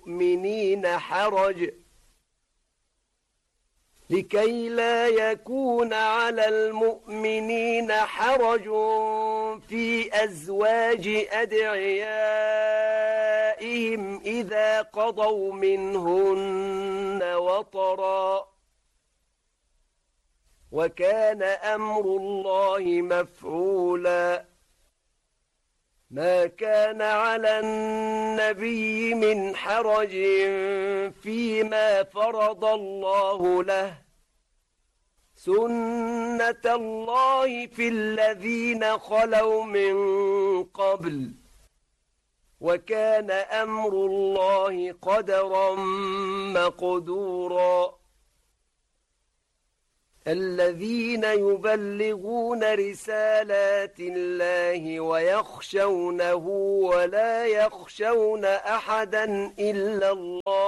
المؤمنين حرج لكي لا يكون على المؤمنين حرج في أزواج أدعيائهم إذا قضوا منهن وطرا وكان أمر الله مفعولا ما كان على النبي من حرج فيما فرض الله له سنة الله في الذين خلوا من قبل وكان أمر الله قدرا مقدورا الذين يبلغون رسالات الله ويخشونه ولا يخشون أحدا إلا الله